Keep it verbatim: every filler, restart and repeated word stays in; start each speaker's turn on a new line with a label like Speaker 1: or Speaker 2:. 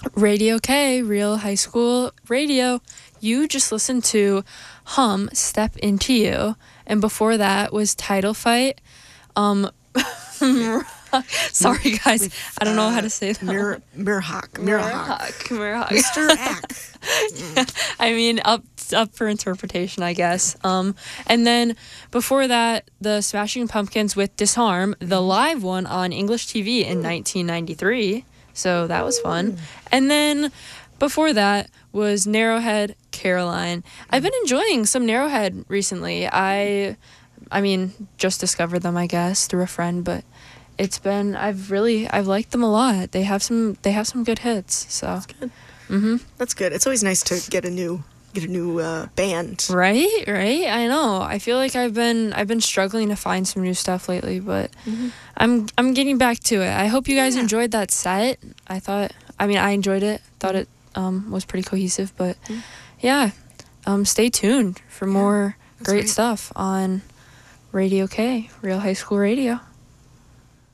Speaker 1: Radio K, Real High School Radio. You just listened to Hum, Step Into You. And before that was Title Fight. Um, sorry, guys. I don't know how to say that.
Speaker 2: Mir- Mirhawk. Mirhawk.
Speaker 1: Mirhawk.
Speaker 2: Mister Ack.
Speaker 1: I mean, up up for interpretation, I guess. Um, and then before that, the Smashing Pumpkins with Disarm, the live one on English T V in nineteen ninety-three. So that was fun. And then before that was Narrowhead, Caroline. I've been enjoying some Narrowhead recently. I, I mean, just discovered them, I guess, through a friend, but it's been, I've really, I've liked them a lot. They have some, they have some good hits. So
Speaker 2: That's good.
Speaker 1: Mm-hmm.
Speaker 2: That's good. It's always nice to get a new, get a new uh, band.
Speaker 1: Right, right. I know. I feel like I've been, I've been struggling to find some new stuff lately, but
Speaker 2: Mm-hmm.
Speaker 1: I'm, I'm getting back to it. I hope you guys
Speaker 2: Yeah.
Speaker 1: enjoyed that set. I thought, I mean, I enjoyed it. Thought it um, was pretty cohesive, but
Speaker 2: Mm-hmm.
Speaker 1: yeah. Um, stay tuned for more
Speaker 2: that's
Speaker 1: great
Speaker 2: right.
Speaker 1: stuff on Radio K, Real High School Radio.